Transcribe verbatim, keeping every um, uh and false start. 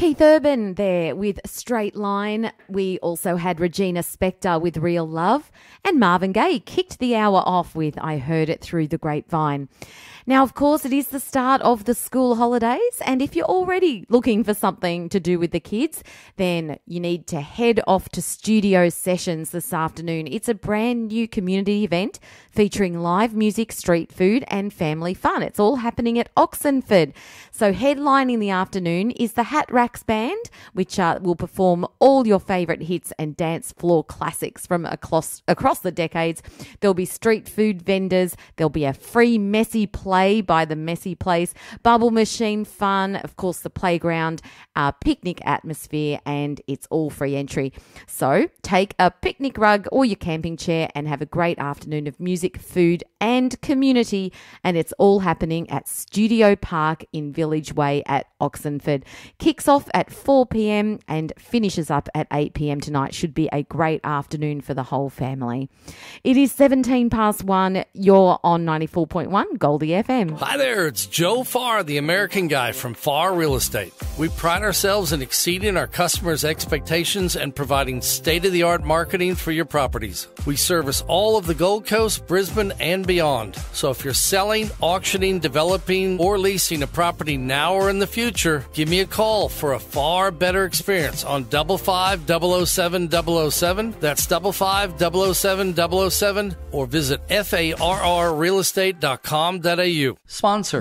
Keith Urban there with Straight Line. We also had Regina Spektor with Real Love, and Marvin Gaye kicked the hour off with I Heard It Through the Grapevine. Now, of course, it is the start of the school holidays, and if you're already looking for something to do with the kids, then you need to head off to Studio Sessions this afternoon. It's a brand new community event featuring live music, street food, and family fun. It's all happening at Oxenford. So headlining the afternoon is the Hat Racks Band, which uh, will perform all your favourite hits and dance floor classics from across, across the decades. There'll be street food vendors. There'll be a free messy play by the Messy Place, bubble machine fun, of course the playground, uh, picnic atmosphere, and it's all free entry. So take a picnic rug or your camping chair and have a great afternoon of music, food and community, and it's all happening at Studio Park in Village Way at Oxenford. Kicks off at four p.m. and finishes up at eight p.m. tonight. Should be a great afternoon for the whole family. It is seventeen past one. You're on ninety-four point one Goldie F M. Hi there, it's Joe Farr, the American Guy from Farr Real Estate. We pride ourselves in exceeding our customers' expectations and providing state-of-the-art marketing for your properties. We service all of the Gold Coast, Brisbane, and beyond. So if you're selling, auctioning, developing, or leasing a property now or in the future, give me a call for a far better experience on double five double oh seven double oh seven. That's double five double oh seven double oh seven, or visit F A R R real estate dot com dot A U. Sponsor.